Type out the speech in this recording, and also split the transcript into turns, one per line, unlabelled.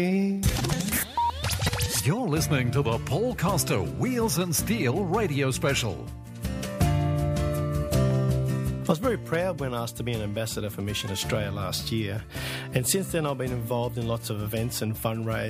You're listening to the Paul Costa Wheels and Steel radio special.
I was very proud when asked to be an ambassador for Mission Australia last year, and since then I've been involved in lots of events and fundraisers